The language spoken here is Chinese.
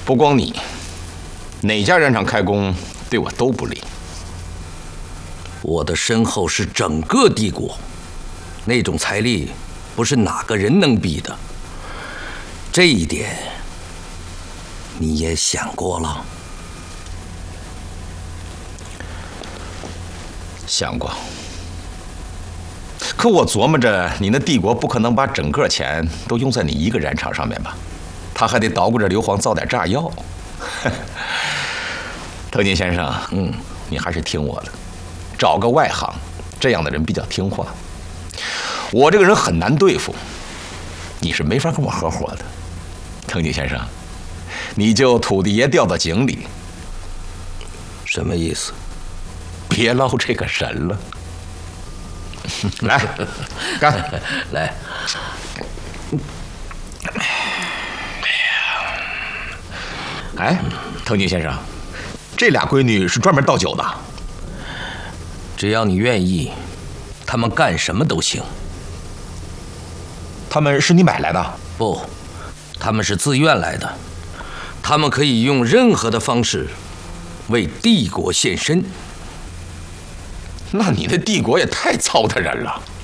不光你，哪家染厂开工对我都不利。 我的身后是整个帝国，那种财力不是哪个人能比的。这一点你也想过了？ 想过。可我琢磨着，你那帝国不可能把整个钱都用在你一个染厂上面吧？他还得捣鼓着硫磺造点炸药。藤井先生，你还是听我的，找个外行，这样的人比较听话。我这个人很难对付，你是没法跟我合伙的。藤井先生，你就土地爷调到井里。 什么意思？ 别捞这个神了。来，干！ 来。 哎，藤井先生，这俩闺女是专门倒酒的。 只要你愿意，她们干什么都行。 她们是你买来的？ 不，她们是自愿来的。她们可以用任何的方式为帝国献身。 那你的帝国也太糟蹋人了。